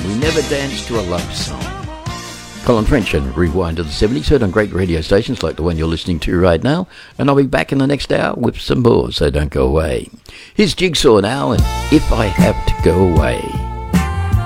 We Never Dance to a Love Song. Colin French and Rewind to the 70s, heard on great radio stations like the one you're listening to right now, and I'll be back in the next hour with some more, so don't go away. Here's Jigsaw now, and If I Have to Go Away.